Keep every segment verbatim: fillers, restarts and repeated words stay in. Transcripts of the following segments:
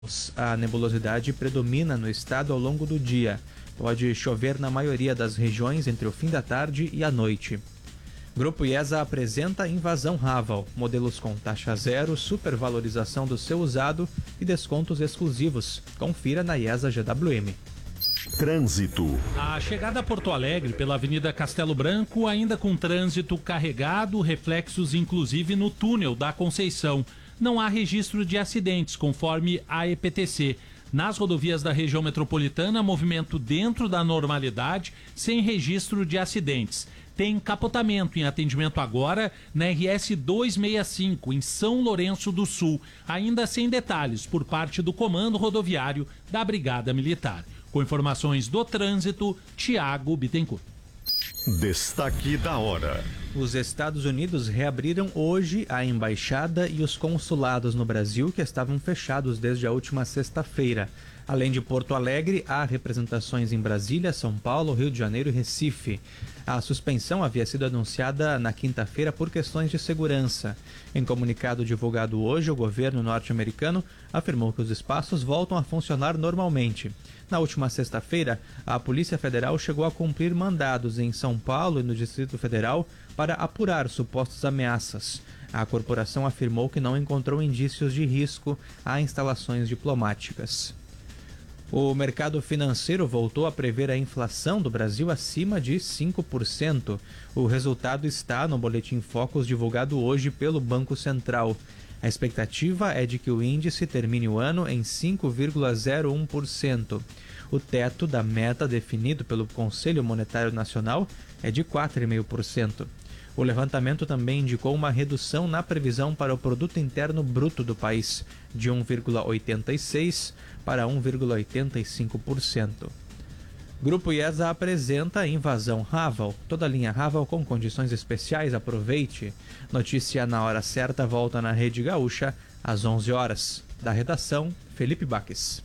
A nebulosidade predomina no estado ao longo do dia. Pode chover na maioria das regiões entre o fim da tarde e a noite. Grupo IESA apresenta invasão Raval, modelos com taxa zero, supervalorização do seu usado e descontos exclusivos. Confira na IESA G W M. Trânsito. A chegada a Porto Alegre pela Avenida Castelo Branco ainda com trânsito carregado, reflexos inclusive no túnel da Conceição. Não há registro de acidentes, conforme a E P T C. Nas rodovias da região metropolitana, movimento dentro da normalidade, sem registro de acidentes. Tem capotamento em atendimento agora na R S duzentos e sessenta e cinco, em São Lourenço do Sul, ainda sem detalhes por parte do Comando Rodoviário da Brigada Militar. Com informações do trânsito, Tiago Bittencourt. Destaque da hora. Os Estados Unidos reabriram hoje a embaixada e os consulados no Brasil que estavam fechados desde a última sexta-feira. Além de Porto Alegre, há representações em Brasília, São Paulo, Rio de Janeiro e Recife. A suspensão havia sido anunciada na quinta-feira por questões de segurança. Em comunicado divulgado hoje, o governo norte-americano afirmou que os espaços voltam a funcionar normalmente. Na última sexta-feira, a Polícia Federal chegou a cumprir mandados em São Paulo e no Distrito Federal para apurar supostas ameaças. A corporação afirmou que não encontrou indícios de risco a instalações diplomáticas. O mercado financeiro voltou a prever a inflação do Brasil acima de cinco por cento. O resultado está no Boletim Focus divulgado hoje pelo Banco Central. A expectativa é de que o índice termine o ano em cinco vírgula zero um por cento. O teto da meta definido pelo Conselho Monetário Nacional é de quatro vírgula cinco por cento. O levantamento também indicou uma redução na previsão para o Produto Interno Bruto do país, de um vírgula oitenta e seis por cento para um vírgula oitenta e cinco por cento. Grupo IESA apresenta invasão Raval. Toda a linha Raval com condições especiais, aproveite. Notícia na hora certa volta na Rede Gaúcha, às onze horas. Da redação, Felipe Baques.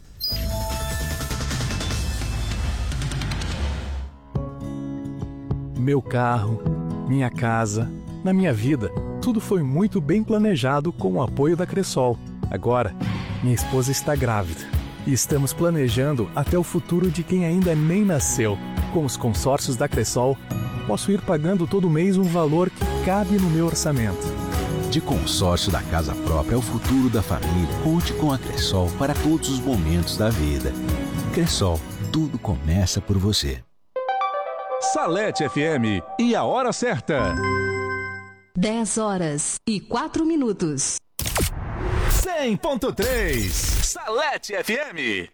Meu carro, minha casa, na minha vida, tudo foi muito bem planejado com o apoio da Cressol. Agora, minha esposa está grávida e estamos planejando até o futuro de quem ainda nem nasceu. Com os consórcios da Cressol, posso ir pagando todo mês um valor que cabe no meu orçamento. De consórcio da casa própria ao futuro da família, conte com a Cressol para todos os momentos da vida. Cressol, tudo começa por você. Salete F M e a hora certa. dez horas e quatro minutos. cem ponto três Salete F M.